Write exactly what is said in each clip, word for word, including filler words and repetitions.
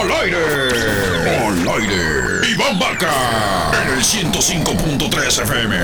al aire. Al aire. Iván Vaca en el ciento cinco punto tres F M.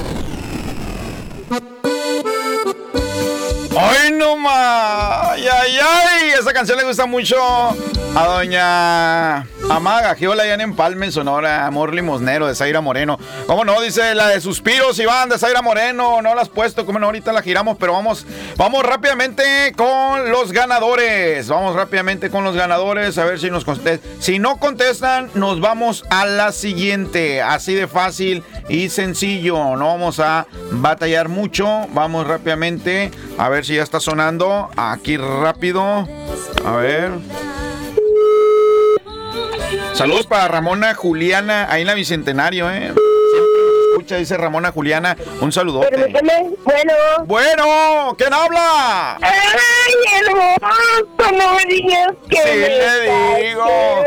¡Ay, no más! ¡Ay, ay, ay! Esa canción le gusta mucho a doña Amaga Giola allá en Empalme, en Sonora. Amor limosnero de Zaira Moreno. ¿Cómo no? Dice la de Suspiros, Iván, de Zaira Moreno. No la has puesto, como no, ahorita la giramos, pero vamos, vamos rápidamente con los ganadores. Vamos rápidamente con los ganadores, a ver si nos contestan. Si no contestan, nos vamos a la siguiente. Así de fácil y sencillo. No vamos a batallar mucho. Vamos rápidamente. A ver si ya está sonando. Aquí rápido. A ver. Saludos para Ramona Juliana, ahí en la Bicentenario, ¿eh? Siempre nos escucha, dice Ramona Juliana. Un saludote. Permíteme. Bueno. Bueno, ¿quién habla? ¡Ay, hermoso! No me digas que Sí, me le digo.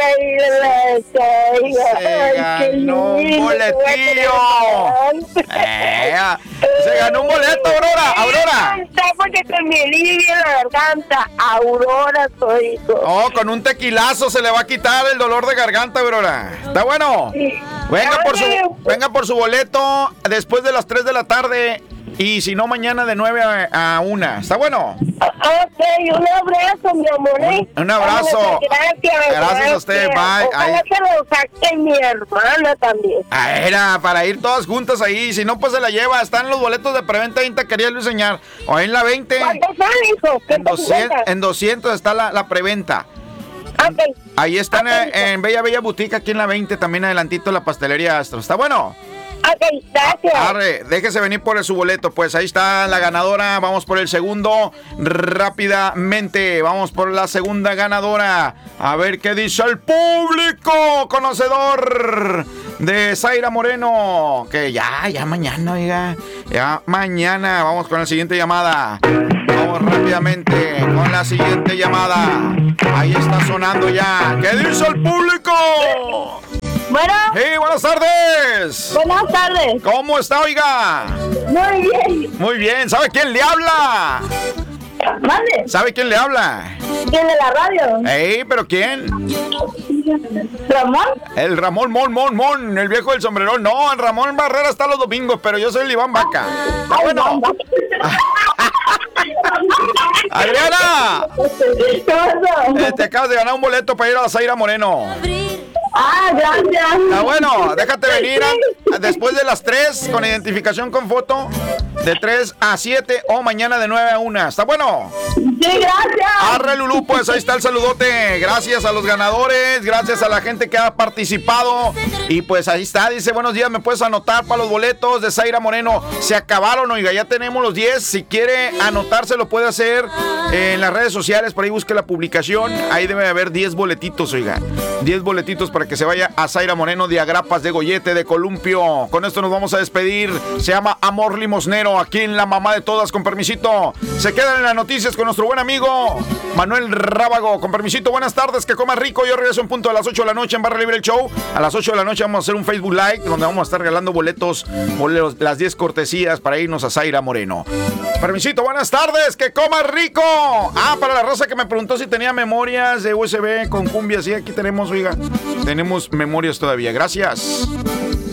Se ganó un boletillo. Eh, se ganó un boleto, Aurora. Aurora. Porque se me alivia la garganta. Aurora soy. Oh, con un tequilazo se le va a quitar el dolor de garganta, Aurora. ¿Está bueno? Sí. Venga por su, venga por su boleto después de las tres de la tarde. Y si no, mañana de nueve a una. ¿Está bueno? Ok, un abrazo, mi amor. ¿eh? Un abrazo. Gracias. Gracias a usted, bye. Ojalá Ahí. que lo saque mi hermana también. Ah, era para ir todas juntas ahí. Si no, pues se la lleva. Están los boletos de preventa en Taquería Luis Señar. O en la veinte. ¿Cuánto sale, hijo? ¿Qué En doscientos, en doscientos está la, la preventa. Ok. Ahí están Ok, en, en Bella Bella Boutique, aquí en la veinte, también adelantito la pastelería Astro. ¿Está bueno? Ok, gracias. Arre, déjese venir por su boleto, pues ahí está la ganadora. Vamos por el segundo rápidamente. Vamos por la segunda ganadora. A ver qué dice el público conocedor de Zaira Moreno. Que ya, ya mañana, oiga. Ya mañana. Vamos con la siguiente llamada. Vamos rápidamente con la siguiente llamada. Ahí está sonando ya. ¿Qué dice el público? Bueno. Sí, buenas tardes. Buenas tardes. ¿Cómo está, oiga? Muy bien. Muy bien. ¿Sabe quién le habla? ¿Mande? ¿Sabe quién le habla? ¿Quién de la radio? Ey, ¿pero quién? ¿Ramón? El Ramón Mon Mon Mon, el viejo del sombrerón. No, el Ramón Barrera está los domingos, pero yo soy el Iván Vaca. Ah, bueno. Adriana, ¿Qué pasó? eh, te acabas de ganar un boleto para ir a la Zaira Moreno. Ah, gracias. Ah, bueno, déjate venir a- después de las tres con identificación con foto, de tres a siete o mañana de nueve a una. ¿Está bueno? Sí, gracias. Arre, Lulú, pues ahí está el saludote. Gracias a los ganadores, gracias a la gente que ha participado. Y pues ahí está, dice, buenos días, me puedes anotar para los boletos de Zaira Moreno. Se acabaron, oiga, ya tenemos los diez. Si quiere anotarse, lo puede hacer en las redes sociales, por ahí busque la publicación. Ahí debe haber diez boletitos, oiga. diez boletitos para que se vaya a Zaira Moreno de Agrapas, de Goyete, de Columpio. Con esto nos vamos a despedir. Se llama Amor Limosnero, aquí en La Mamá de Todas, con permisito. Se quedan en las noticias con nuestro buen amigo Manuel Rábago. Con permisito, buenas tardes, que coma rico. Yo regreso en punto a las ocho de la noche en Barra Libre el Show. A las ocho de la noche vamos a hacer un Facebook Live donde vamos a estar regalando boletos, boletos las diez cortesías para irnos a Zaira Moreno. Permisito, buenas tardes, que coma rico. Ah, para la raza que me preguntó si tenía memorias de U S B con cumbia, sí, aquí tenemos, oiga, tenemos memorias todavía. Gracias.